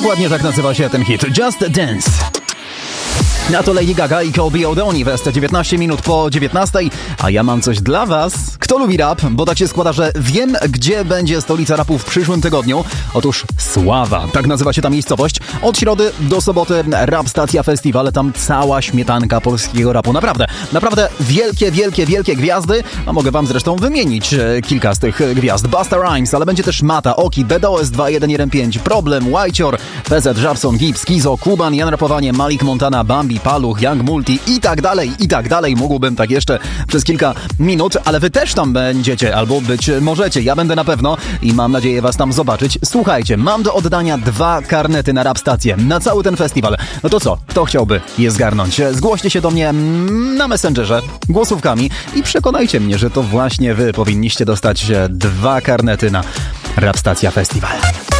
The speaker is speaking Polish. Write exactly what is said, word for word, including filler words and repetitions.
Dokładnie tak nazywa się ten hit. Just Dance. Na to Lady Gaga i Colby O'Donnell w sto dziewiętnaście minut po dziewiętnastej, a ja mam coś dla was. Kto lubi rap? Bo tak się składa, że wiem, gdzie będzie stolica rapu w przyszłym tygodniu. Otóż Sława, tak nazywa się ta miejscowość. Od środy do soboty Rap Stacja Festiwal, tam cała śmietanka polskiego rapu. Naprawdę, naprawdę wielkie, wielkie, wielkie gwiazdy. A mogę wam zresztą wymienić e, kilka z tych gwiazd. Busta Rhymes, ale będzie też Mata, Oki, B D O S dwa jeden jeden pięć, Problem, Whitecior, P Z, Żabson, Gibbs, Kizo, Kuban, Jan Rapowanie, Malik Montana, Bambi, Paluch, Young Multi i tak dalej, i tak dalej. Mógłbym tak jeszcze przez kilka minut, ale wy też tam będziecie, albo być możecie. Ja będę na pewno i mam nadzieję was tam zobaczyć. Słuchajcie, mam do oddania dwa karnety na Rap Stację, na cały ten festiwal. No to co? Kto chciałby je zgarnąć? Zgłoście się do mnie na Messengerze głosówkami i przekonajcie mnie, że to właśnie wy powinniście dostać dwa karnety na Rap Stacja Festiwal.